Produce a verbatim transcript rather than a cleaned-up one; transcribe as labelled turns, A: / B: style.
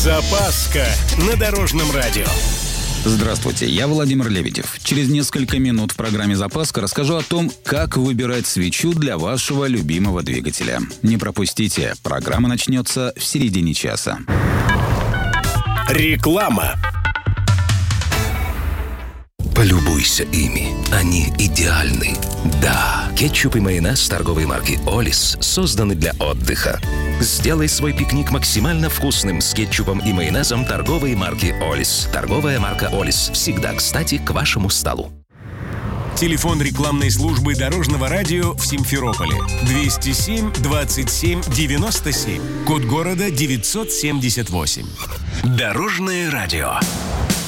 A: Запаска на Дорожном радио.
B: Здравствуйте, я Владимир Лебедев. Через несколько минут в программе «Запаска» расскажу о том, как выбирать свечу для вашего любимого двигателя. Не пропустите, программа начнется в середине часа.
A: Реклама.
C: Полюбуйся ими. Они идеальны. Да, кетчуп и майонез торговой марки «Олис» созданы для отдыха. Сделай свой пикник максимально вкусным с кетчупом и майонезом торговой марки «Олис». Торговая марка «Олис» всегда кстати к вашему столу.
A: Телефон рекламной службы Дорожного радио в Симферополе. двести семь двадцать семь девяносто семь. Код города девятьсот семьдесят восемь. Дорожное радио.